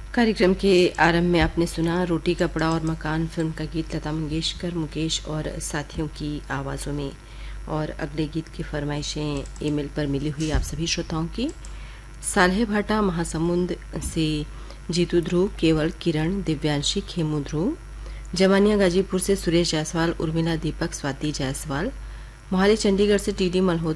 कार्यक्रम के आरंभ में आपने सुना रोटी कपड़ा और मकान फिल्म का गीत लता मंगेशकर, मुकेश और साथियों की आवाज़ों में। और अगले गीत की फरमाइशें ईमेल पर मिली हुई आप सभी श्रोताओं की। साल्हे भाटा महासमुंद से जीतू ध्रुव, केवल, किरण, दिव्यांशी, खेमू ध्रुव। जवानिया गाजीपुर से सुरेश जायसवाल, उर्मिला, दीपक, स्वाति जायसवाल। मोहाली चंडीगढ़ से टीडी मल्होत्रा,